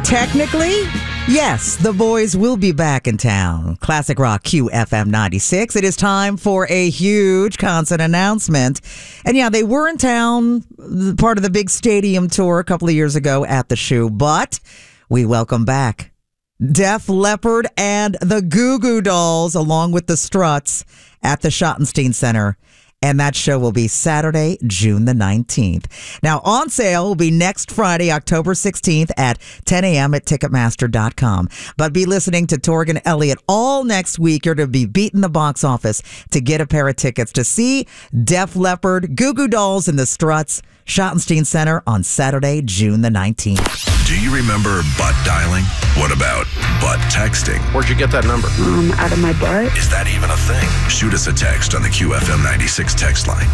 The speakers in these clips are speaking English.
Technically, yes, the boys will be back in town. Classic Rock QFM 96. It is time for a huge concert announcement. And yeah, they were in town, part of the big stadium tour a couple of years ago at the Shoe, but we welcome back Def Leppard and the Goo Goo Dolls, along with the Struts, at the Schottenstein Center. And that show will be Saturday, June the 19th. Now, on sale will be next Friday, October 16th at 10 a.m. at Ticketmaster.com. But be listening to Torgan Elliott all next week. You're to be beating the box office to get a pair of tickets to see Def Leppard, Goo Goo Dolls, and the Struts, Schottenstein Center on Saturday, June the 19th. Do you remember butt dialing? What about butt texting? Where'd you get that number? Out of my butt. Is that even a thing? Shoot us a text on the QFM 96 text line,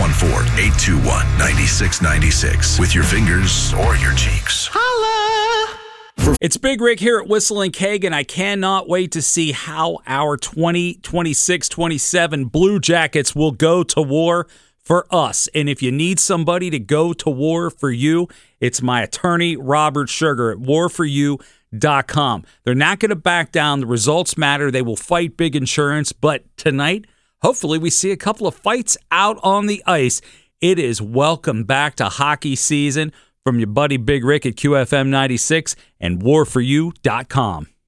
614-821-9696, with your fingers or your cheeks. Holla! It's Big Rick here at Whistling Keg, and I cannot wait to see how our 2026-27 Blue Jackets will go to war for us. And if you need somebody to go to war for you, it's my attorney, Robert Sugar, at warforyou.com. They're not going to back down. The results matter. They will fight big insurance. But tonight, hopefully we see a couple of fights out on the ice. It is welcome back to hockey season from your buddy Big Rick at QFM 96 and warforyou.com.